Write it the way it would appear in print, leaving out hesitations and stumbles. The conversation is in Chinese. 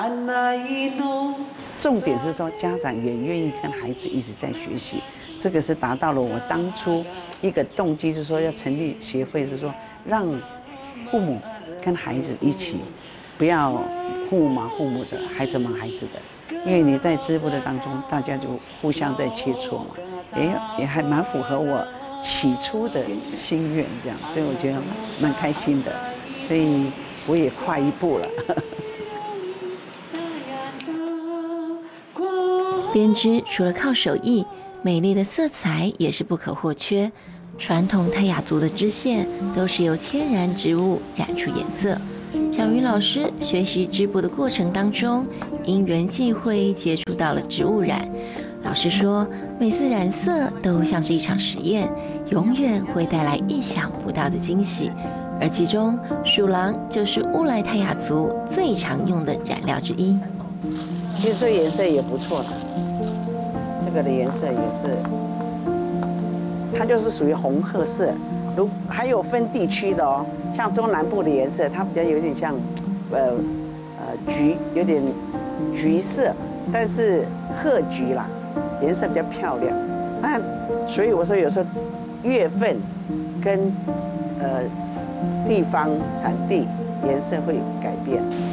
重点是说，家长也愿意跟孩子一直在学习，这个是达到了我当初一个动机，就是说要成立协会，是说让父母跟孩子一起，不要父母忙父母的，孩子忙孩子的，因为你在织布的当中，大家就互相在切磋嘛，也还蛮符合我起初的心愿这样，所以我觉得蛮开心的，所以我也跨一步了。 编织除了靠手艺，美丽的色彩也是不可或缺。传统泰雅族的织线都是由天然植物染出颜色。小云老师学习织布的过程当中，因缘际会接触到了植物染。老师说，每次染色都像是一场实验，永远会带来意想不到的惊喜。而其中，鼠狼就是乌来泰雅族最常用的染料之一。 其实这个颜色也不错啦，这个的颜色也是，它就是属于红褐色，还有分地区的哦，像中南部的颜色，它比较有点像，橘，有点橘色，但是褐橘啦，颜色比较漂亮。那所以我说有时候月份跟地方产地颜色会改变。